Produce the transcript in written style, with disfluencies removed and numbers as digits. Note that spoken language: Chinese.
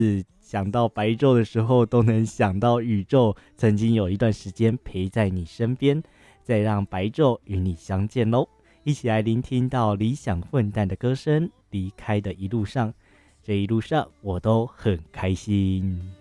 想到白昼的时候，都能想到宇宙曾经有一段时间陪在你身边，再让白昼与你相见喽。一起来聆听到理想混蛋的歌声。离开的一路上，这一路上我都很开心。